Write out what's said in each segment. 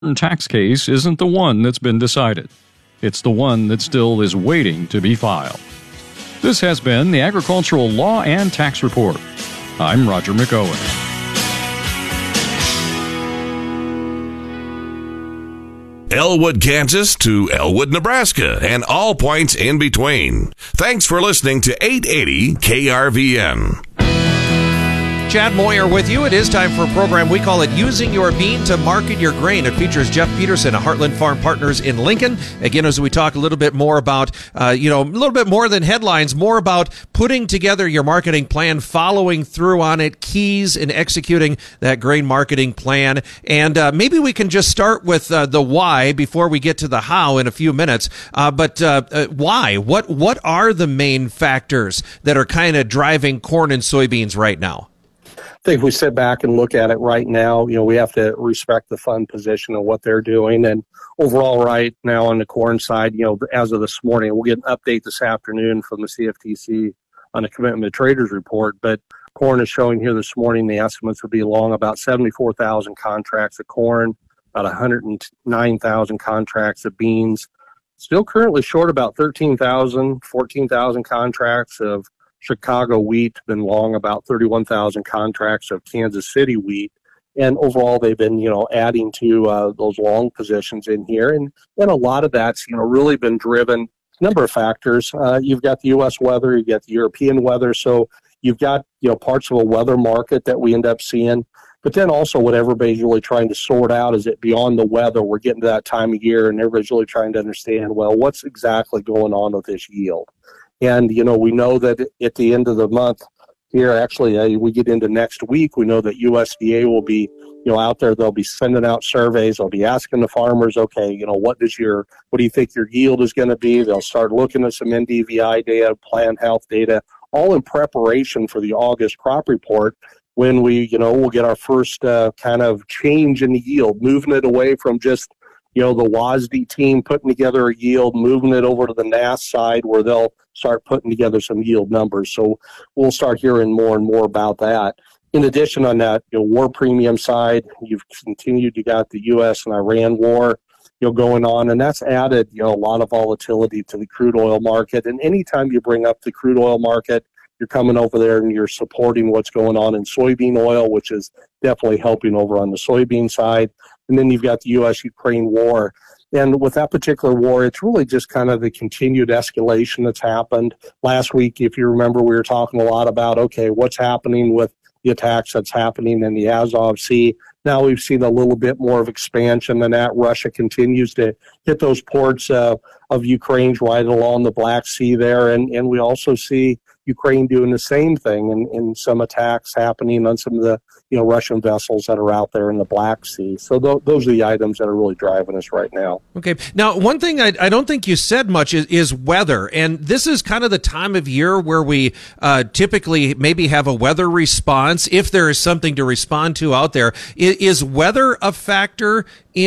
tax case isn't the one that's been decided. It's the one that still is waiting to be filed. This has been the Agricultural Law and Tax Report. I'm Roger McOwen. Elwood, Kansas to Elwood, Nebraska, and all points in between. Thanks for listening to 880 KRVN. Chad Moyer with you. It is time for a program we call it Using Your Bean to Market Your Grain. It features Jeff Peterson of Heartland Farm Partners in Lincoln. Again, as we talk a little bit more about, a little bit more than headlines, more about putting together your marketing plan, following through on it, keys in executing that grain marketing plan. And maybe we can just start with the why before we get to the how in a few minutes. But why? What are the main factors that are kind of driving corn and soybeans right now? I think if we sit back and look at it right now, we have to respect the fund position of what they're doing. And overall, right now on the corn side, as of this morning, we'll get an update this afternoon from the CFTC on the commitment to traders report. But corn is showing here this morning, the estimates would be long about 74,000 contracts of corn, about 109,000 contracts of beans. Still currently short about 13,000, 14,000 contracts of Chicago wheat, been long about 31,000 contracts of Kansas City wheat. And overall, they've been, adding to those long positions in here. And a lot of that's, really been driven, a number of factors. You've got the U.S. weather, you've got the European weather. So you've got, parts of a weather market that we end up seeing. But then also what everybody's really trying to sort out is that beyond the weather, we're getting to that time of year and everybody's really trying to understand, well, what's exactly going on with this yield? And, we know that at the end of the month here, actually, we get into next week, we know that USDA will be, out there. They'll be sending out surveys. They'll be asking the farmers, okay, what do you think your yield is going to be? They'll start looking at some NDVI data, plant health data, all in preparation for the August crop report when we'll get our first kind of change in the yield, moving it away from just, the WASDE team putting together a yield, moving it over to the NASS side where they'll start putting together some yield numbers. So we'll start hearing more and more about that. In addition on that, war premium side, you got the U.S. and Iran war, going on, and that's added, a lot of volatility to the crude oil market. And anytime you bring up the crude oil market, you're coming over there and you're supporting what's going on in soybean oil, which is definitely helping over on the soybean side. And then you've got the U.S.-Ukraine war. And with that particular war, it's really just kind of the continued escalation that's happened. Last week, if you remember, we were talking a lot about, okay, what's happening with the attacks that's happening in the Azov Sea. Now we've seen a little bit more of expansion than that. Russia continues to hit those ports of Ukraine right along the Black Sea there. And we also see Ukraine doing the same thing and some attacks happening on some of the Russian vessels that are out there in the Black Sea. So those are the items that are really driving us right now. Okay. Now, one thing I don't think you said much is weather. And this is kind of the time of year where we typically maybe have a weather response, if there is something to respond to out there. Is weather a factor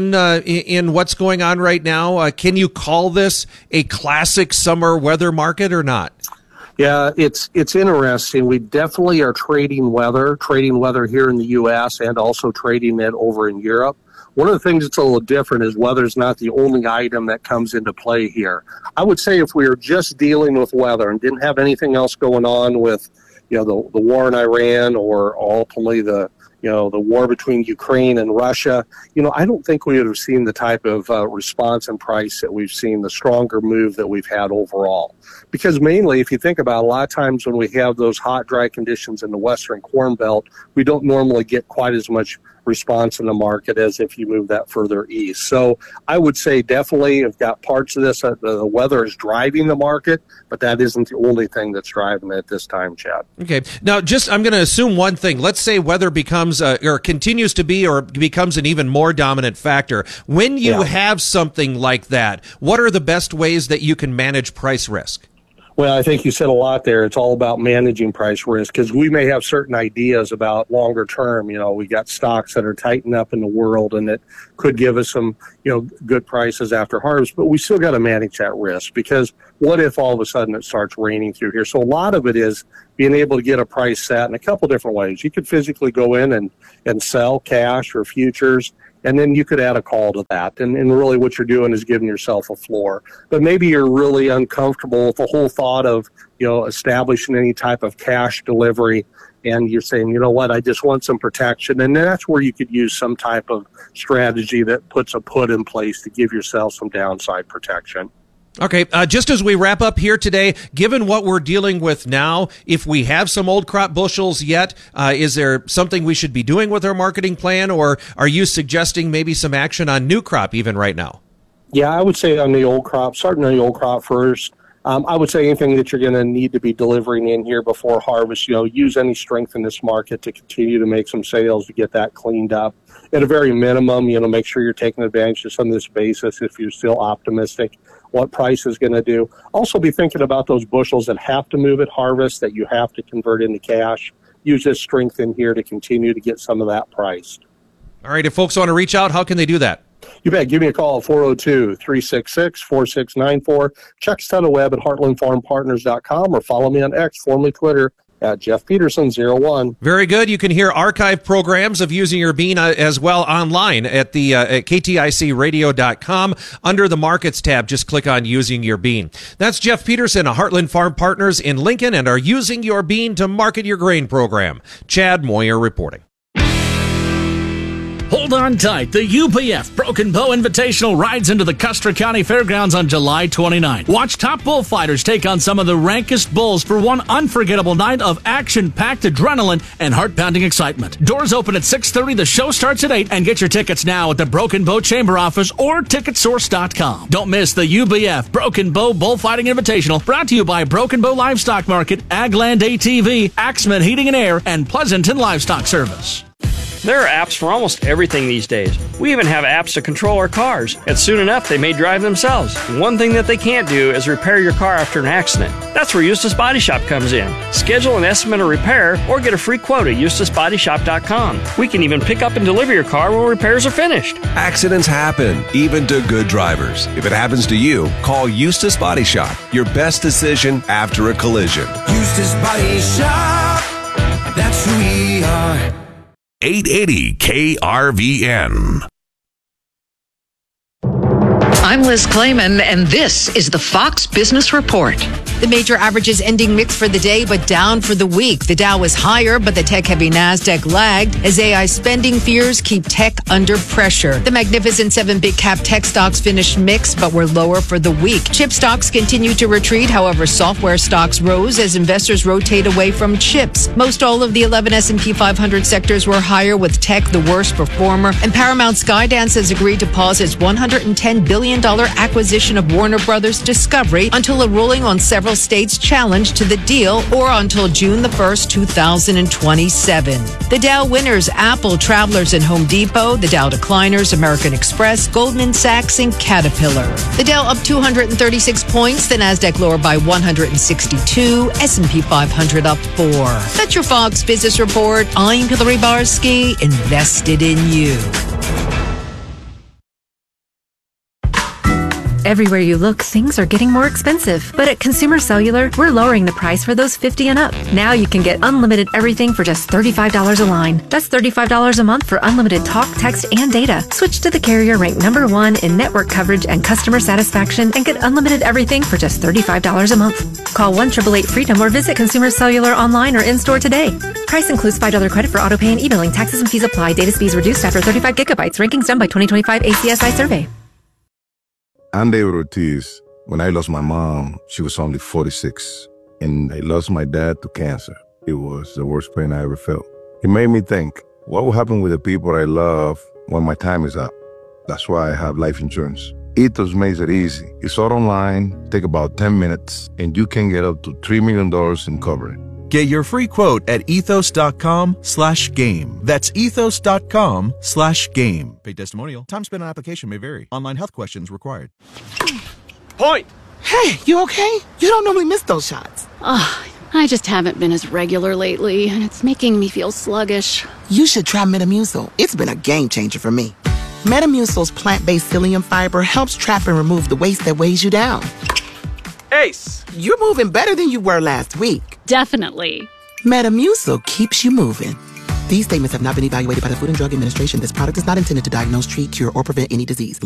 in what's going on right now? Can you call this a classic summer weather market or not? Yeah, it's interesting. We definitely are trading weather here in the U.S. and also trading it over in Europe. One of the things that's a little different is weather's not the only item that comes into play here. I would say if we were just dealing with weather and didn't have anything else going on with, the war in Iran or ultimately the war between Ukraine and Russia, I don't think we would have seen the type of response and price that we've seen, the stronger move that we've had overall. Because mainly, if you think about it, a lot of times when we have those hot, dry conditions in the Western Corn Belt, we don't normally get quite as much response in the market as if you move that further east. So I would say definitely have got parts of this. The weather is driving the market, but that isn't the only thing that's driving it at this time, Chad. Okay. Now, I'm going to assume one thing. Let's say weather becomes or continues to be or becomes an even more dominant factor. When you have something like that, what are the best ways that you can manage price risk? Well, I think you said a lot there. It's all about managing price risk because we may have certain ideas about longer term. We got stocks that are tightening up in the world and it could give us some, good prices after harvest, but we still got to manage that risk because what if all of a sudden it starts raining through here? So a lot of it is being able to get a price set in a couple different ways. You could physically go in and sell cash or futures and then you could add a call to that. And really what you're doing is giving yourself a floor. But maybe you're really uncomfortable with the whole thought of, establishing any type of cash delivery, and you're saying, you know what, I just want some protection. And that's where you could use some type of strategy that puts a put in place to give yourself some downside protection. Okay, just as we wrap up here today, given what we're dealing with now, if we have some old crop bushels yet, is there something we should be doing with our marketing plan, or are you suggesting maybe some action on new crop even right now? Yeah, I would say on the old crop, starting on the old crop first. I would say anything that you're going to need to be delivering in here before harvest, use any strength in this market to continue to make some sales to get that cleaned up. At a very minimum, make sure you're taking advantage of some of this basis if you're still optimistic what price is going to do. Also be thinking about those bushels that have to move at harvest, that you have to convert into cash. Use this strength in here to continue to get some of that priced. All right, if folks want to reach out, how can they do that? You bet. Give me a call at 402-366-4694. Check us out on the web at heartlandfarmpartners.com or follow me on X, formerly Twitter, at Jeff Peterson01. Very good. You can hear archive programs of Using Your Bean as well online at the at kticradio.com. Under the Markets tab, just click on Using Your Bean. That's Jeff Peterson of Heartland Farm Partners in Lincoln and our Using Your Bean to Market Your Grain program. Chad Moyer reporting. Hold on tight. The UPF Broken Bow Invitational rides into the Custer County Fairgrounds on July 29. Watch top bullfighters take on some of the rankest bulls for one unforgettable night of action-packed adrenaline and heart-pounding excitement. Doors open at 6:30. The show starts at 8. And get your tickets now at the Broken Bow Chamber office or Ticketsource.com. Don't miss the UBF Broken Bow Bullfighting Invitational, brought to you by Broken Bow Livestock Market, Agland ATV, Axman Heating and Air, and Pleasanton Livestock Service. There are apps for almost everything these days. We even have apps to control our cars, and soon enough they may drive themselves. One thing that they can't do is repair your car after an accident. That's where Eustace Body Shop comes in. Schedule an estimate of repair or get a free quote at EustaceBodyShop.com. We can even pick up and deliver your car when repairs are finished. Accidents happen, even to good drivers. If it happens to you, call Eustace Body Shop. Your best decision after a collision. Eustace Body Shop, that's who we are. 880 KRVN. I'm Liz Clayman, and this is the Fox Business Report. The major averages ending mixed for the day, but down for the week. The Dow was higher, but the tech-heavy NASDAQ lagged as AI spending fears keep tech under pressure. The Magnificent Seven big-cap tech stocks finished mixed, but were lower for the week. Chip stocks continue to retreat. However, software stocks rose as investors rotate away from chips. Most all of the 11 S&P 500 sectors were higher, with tech the worst performer. And Paramount Skydance has agreed to pause its $110 billion acquisition of Warner Brothers Discovery until a ruling on several states' challenge to the deal, or until June the 1st, 2027. The Dow winners: Apple, Travelers, and Home Depot. The Dow decliners: American Express, Goldman Sachs, and Caterpillar. The Dow up 236 points. The NASDAQ lower by 162. S&P 500 up 4. That's your Fox Business Report. I'm Hillary Barsky, invested in you. Everywhere you look, things are getting more expensive. But at Consumer Cellular, we're lowering the price for those 50 and up. Now you can get unlimited everything for just $35 a line. That's $35 a month for unlimited talk, text, and data. Switch to the carrier ranked #1 in network coverage and customer satisfaction and get unlimited everything for just $35 a month. Call 1-888-FREEDOM or visit Consumer Cellular online or in-store today. Price includes $5 credit for autopay and e-billing. Taxes and fees apply. Data speeds reduced after 35 gigabytes. Rankings done by 2025 ACSI survey. I'm David Ortiz. When I lost my mom, she was only 46, and I lost my dad to cancer. It was the worst pain I ever felt. It made me think, what will happen with the people I love when my time is up? That's why I have life insurance. Ethos makes it easy. It's all online, take about 10 minutes, and you can get up to $3 million in coverage. Get your free quote at ethos.com/game. That's ethos.com/game. Paid testimonial. Time spent on application may vary. Online health questions required. Point! Hey, you okay? You don't normally miss those shots. I just haven't been as regular lately, and it's making me feel sluggish. You should try Metamucil. It's been a game changer for me. Metamucil's plant-based psyllium fiber helps trap and remove the waste that weighs you down. Ace, you're moving better than you were last week. Definitely. Metamucil keeps you moving. These statements have not been evaluated by the Food and Drug Administration. This product is not intended to diagnose, treat, cure, or prevent any disease.